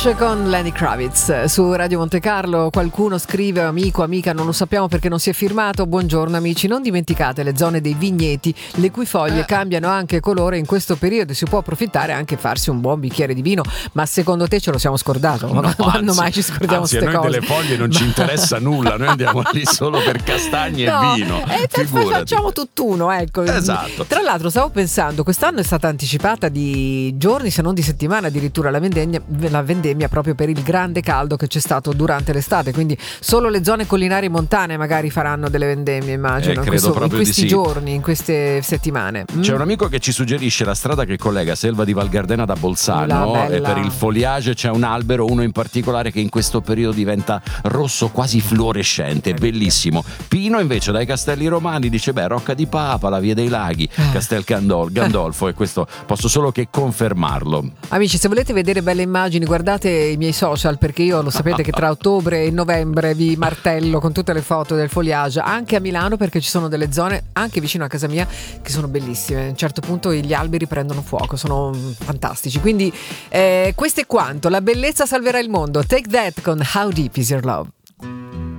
Rush con Lenny Kravitz su Radio Monte Carlo. Qualcuno scrive: amico, amica, non lo sappiamo perché non si è firmato. Buongiorno amici, non dimenticate le zone dei vigneti, le cui foglie cambiano anche colore in questo periodo. Si può approfittare anche farsi un buon bicchiere di vino. Ma secondo te ce lo siamo scordato? No, quando mai ci scordiamo queste cose? A noi delle foglie non ci interessa nulla, noi andiamo lì solo per castagne e vino. Facciamo tutt'uno, ecco. Esatto. Tra l'altro stavo pensando, quest'anno è stata anticipata di giorni, se non di settimane addirittura, la vendemmia proprio per il grande caldo che c'è stato durante l'estate, quindi solo le zone collinari montane magari faranno delle vendemmie, immagino, in questi giorni, in queste settimane. C'è un amico che ci suggerisce la strada che collega Selva di Val Gardena da Bolzano, e per il foliage c'è un albero, uno in particolare, che in questo periodo diventa rosso quasi fluorescente, bellissimo. Pino invece dai Castelli Romani dice Rocca di Papa, la Via dei Laghi, Castel Gandolfo, e questo posso solo che confermarlo. Amici, se volete vedere belle immagini guardate i miei social, perché io lo sapete che tra ottobre e novembre vi martello con tutte le foto del foliage anche a Milano, perché ci sono delle zone anche vicino a casa mia che sono bellissime. A un certo punto gli alberi prendono fuoco, sono fantastici. Quindi questo è quanto, la bellezza salverà il mondo. Take That con How Deep Is Your Love.